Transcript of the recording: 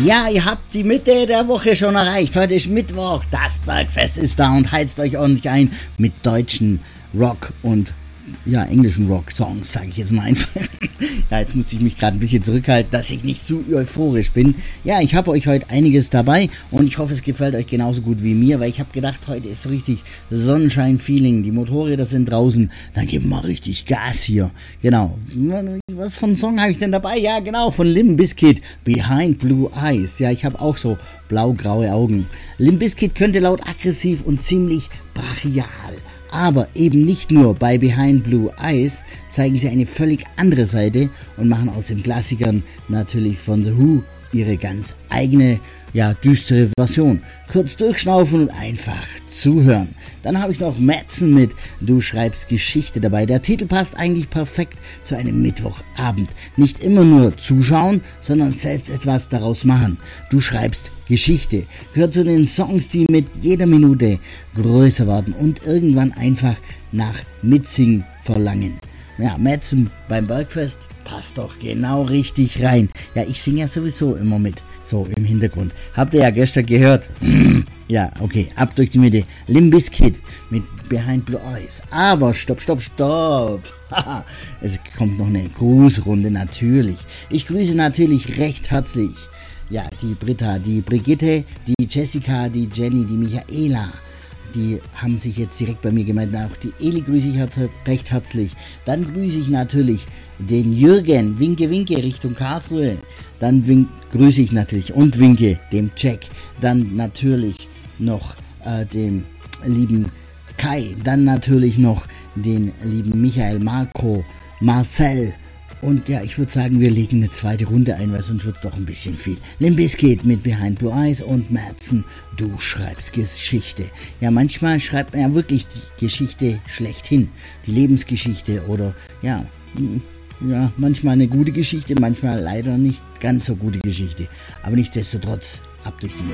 Ja, ihr habt die Mitte der Woche schon erreicht. Heute ist Mittwoch, das Bergfest ist da und heizt euch ordentlich ein mit deutschen Rock und englischen Rock-Songs, sage ich jetzt mal einfach. Ja, jetzt musste ich mich gerade ein bisschen zurückhalten, dass ich nicht zu euphorisch bin. Ja, ich habe euch heute einiges dabei und ich hoffe, es gefällt euch genauso gut wie mir, weil ich habe gedacht, heute ist so richtig Sonnenschein-Feeling. Die Motorräder sind draußen, dann geben wir richtig Gas hier. Genau. Was für einen Song habe ich denn dabei? Ja, genau, von Limp Bizkit, Behind Blue Eyes. Ja, ich habe auch so blau-graue Augen. Limp Bizkit könnte laut aggressiv und ziemlich brachial. Aber eben nicht nur bei Behind Blue Eyes zeigen sie eine völlig andere Seite und machen aus den Klassikern natürlich von The Who ihre ganz eigene, düstere Version. Kurz durchschnaufen und einfach zuhören. Dann habe ich noch Madsen mit Du schreibst Geschichte dabei. Der Titel passt eigentlich perfekt zu einem Mittwochabend. Nicht immer nur zuschauen, sondern selbst etwas daraus machen. Du schreibst Geschichte. Gehört zu den Songs, die mit jeder Minute größer werden und irgendwann einfach nach Mitsingen verlangen. Ja, Madsen beim Bergfest passt doch genau richtig rein. Ja, ich singe ja sowieso immer mit, so im Hintergrund. Habt ihr ja gestern gehört. Ja, okay, ab durch die Mitte. Limp Bizkit mit Behind Blue Eyes. Aber stopp. Es kommt noch eine Grußrunde natürlich. Ich grüße natürlich recht herzlich. Ja, die Britta, die Brigitte, die Jessica, die Jenny, die Michaela. Die haben sich jetzt direkt bei mir gemeldet. Auch die Eli grüße ich recht herzlich. Dann grüße ich natürlich den Jürgen. Winke Richtung Karlsruhe. Dann grüße ich natürlich und winke dem Jack. Dann natürlich noch dem lieben Kai. Dann natürlich noch den lieben Michael, Marco, Marcel. Und ja, ich würde sagen, wir legen eine zweite Runde ein, weil sonst wird es doch ein bisschen viel. Limp Bizkit mit Behind Blue Eyes und Madsen, du schreibst Geschichte. Ja, manchmal schreibt man ja wirklich die Geschichte schlechthin. Die Lebensgeschichte oder manchmal eine gute Geschichte, manchmal leider nicht ganz so gute Geschichte. Aber nichtsdestotrotz, ab durch die Mitte.